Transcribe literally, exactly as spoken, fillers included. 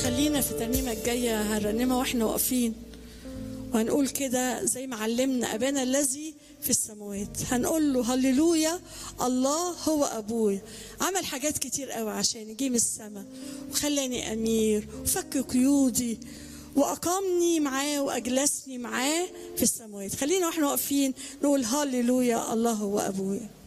خلينا في الترنيمة الجاية هنرنمها واحنا واقفين، وهنقول كده زي ما علمنا أبانا الذي في السماوات. هنقول له هللويا، الله هو أبويا، عمل حاجات كتير قوي عشان يجي من السماء وخلاني أمير وفك قيودي وأقامني معاه وأجلسني معاه في السماوات. خلينا واحنا واقفين نقول هللويا، الله هو أبويا.